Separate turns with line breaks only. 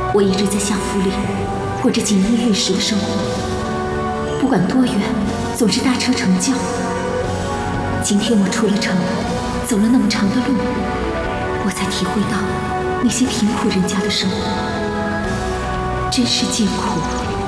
我一直在夏府里过着锦衣玉食的生活，不管多远，总是搭车成轿。今天我出了城，走了那么长的路，我才体会到那些贫苦人家的生活真是艰苦。